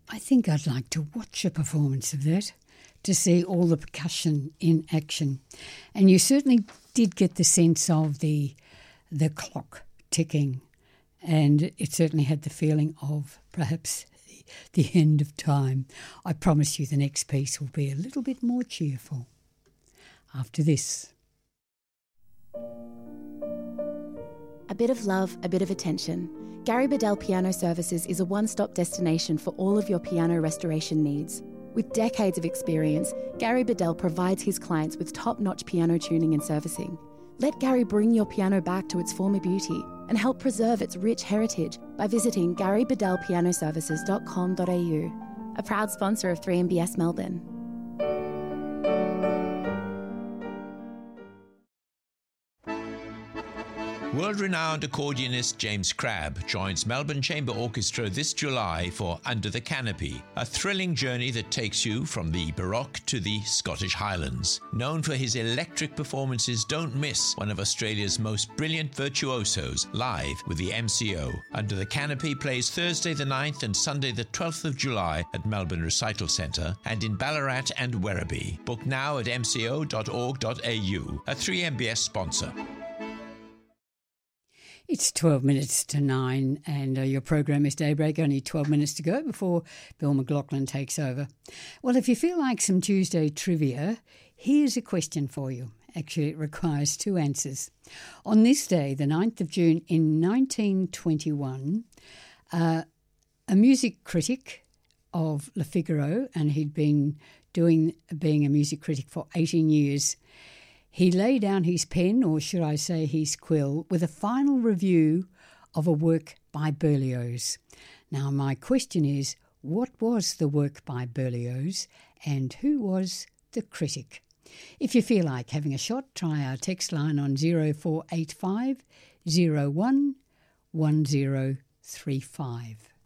I think I'd like to watch a performance of that to see all the percussion in action. And you certainly did get the sense of the clock ticking, and it certainly had the feeling of perhaps the end of time. I promise you the next piece will be a little bit more cheerful after this. A bit of love, a bit of attention. Gary Bedell Piano Services is a one-stop destination for all of your piano restoration needs. With decades of experience, Gary Bedell provides his clients with top-notch piano tuning and servicing. Let Gary bring your piano back to its former beauty and help preserve its rich heritage by visiting garybedellpianoservices.com.au, a proud sponsor of 3MBS Melbourne. World-renowned accordionist James Crabb joins Melbourne Chamber Orchestra this July for Under the Canopy, a thrilling journey that takes you from the Baroque to the Scottish Highlands. Known for his electric performances, don't miss one of Australia's most brilliant virtuosos live with the MCO. Under the Canopy plays Thursday the 9th and Sunday the 12th of July at Melbourne Recital Centre and in Ballarat and Werribee. Book now at mco.org.au, a 3MBS sponsor. It's 12 minutes to 9 and your program is Daybreak. Only 12 minutes to go before Bill McLaughlin takes over. Well, if you feel like some Tuesday trivia, here's a question for you. Actually, it requires two answers. On this day, the 9th of June in 1921, a music critic of Le Figaro, and he'd been being a music critic for 18 years, he laid down his pen, or should I say his quill, with a final review of a work by Berlioz. Now, my question is, what was the work by Berlioz and who was the critic? If you feel like having a shot, try our text line on 0485 01 1035.